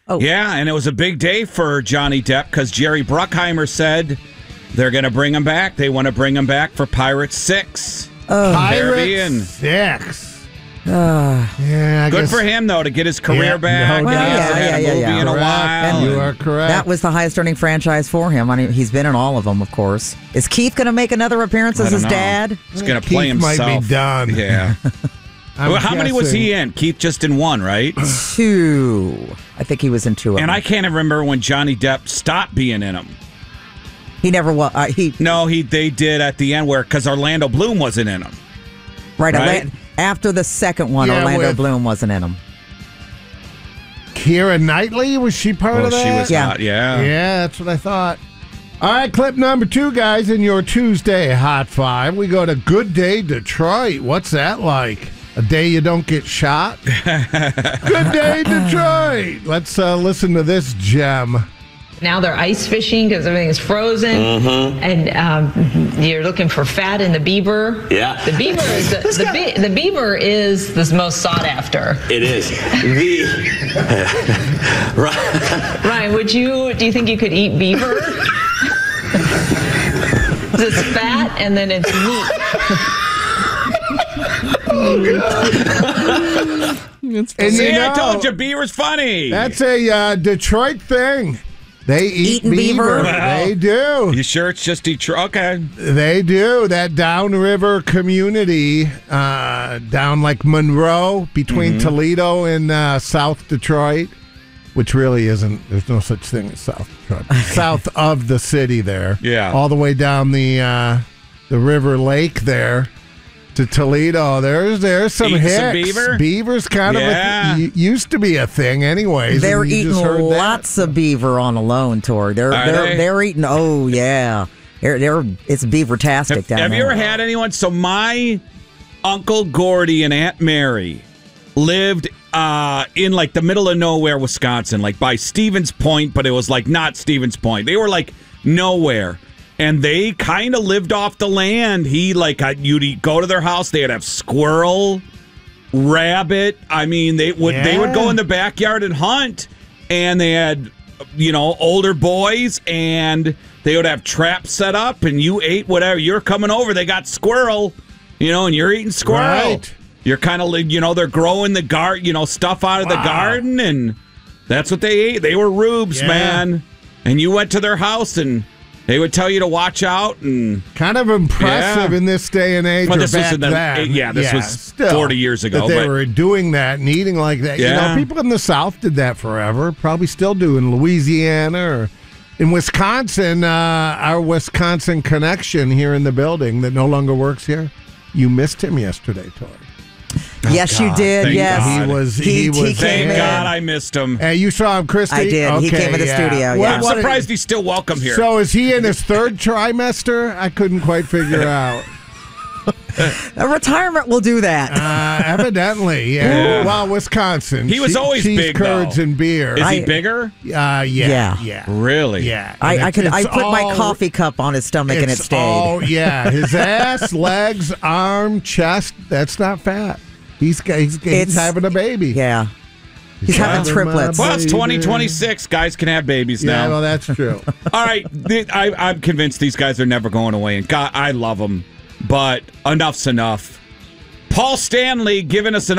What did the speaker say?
Oh. Yeah, and it was a big day for Johnny Depp because Jerry Bruckheimer said they're going to bring him back. They want to bring him back for Pirates 6. Pirates 6. Yeah, Good for him, though, to get his career back. No, He hasn't had a movie in a while. You are correct. That was the highest earning franchise for him. I mean, he's been in all of them, of course. Is Keith going to make another appearance as his dad? He's going to play Keith himself. might be done. Yeah. Well, how many was he in? Keith just in one, right? 2. I think he was in 2 of them. And I can't even remember when Johnny Depp stopped being in them. He never was. They did at the end because Orlando Bloom wasn't in them. Right? After the second one, Orlando Bloom wasn't in them. Keira Knightley, was she part of that? She was not, yeah. Yeah, that's what I thought. All right, clip number 2, guys, in your Tuesday Hot 5. We go to Good Day Detroit. What's that like? A day you don't get shot? Good Day Detroit. Let's listen to this gem. Now they're ice fishing because everything is frozen, and you're looking for fat in the beaver. Yeah, the beaver is the beaver is the most sought after. It is. Ryan, do you think you could eat beaver? It's fat and then it's meat. I told you, beaver's funny. That's a Detroit thing. They eat beaver. Well, they do. You sure it's just Detroit? Okay. They do. That downriver community, down like Monroe, between Toledo and South Detroit, which really isn't, there's no such thing as South Detroit. South of the city there. Yeah. All the way down the river lake there to Toledo. There's some Eating hicks. some beaver? Beaver's kind of used to to be a thing anyways. They're eating lots of beaver on a loan tour. They're eating, oh yeah. It's beaver-tastic down there. Have you ever had anyone? So my Uncle Gordy and Aunt Mary lived in like the middle of nowhere, Wisconsin, like by Stevens Point, but it was like not Stevens Point. They were like nowhere. And they kind of lived off the land. You'd go to their house. They'd have squirrel, rabbit. I mean, they would go in the backyard and hunt. And they had, older boys, and they would have traps set up. And you ate whatever you're coming over. They got squirrel, and you're eating squirrel. Right. You're kind of, they're growing the garden, stuff out of the garden, and that's what they ate. They were rubes, man. And you went to their house and they would tell you to watch out, and kind of impressive in this day and age. But this was this was still, 40 years ago. That they were doing that and eating like that. Yeah. People in the South did that forever. Probably still do in Louisiana or in Wisconsin. Our Wisconsin connection here in the building that no longer works here. You missed him yesterday, Tori. Yes, you did. Yes, God. He was. Thank God I missed him. Hey, you saw him, Christy? I did. He came in the studio. I'm surprised he's still welcome here. So is he in his third trimester? I couldn't quite figure out. A retirement will do that. Evidently, yeah. Well, Wisconsin. He was always cheese big, curds though. and beer. Is he bigger? Yeah. Really? Yeah. I put my coffee cup on his stomach and it stayed. His ass, legs, arm, chest. That's not fat. He's having a baby. Yeah. He's having triplets. Well, it's 2026. Guys can have babies now. Yeah, well, that's true. All right. I'm convinced these guys are never going away. And God, I love them. But enough's enough. Paul Stanley giving us an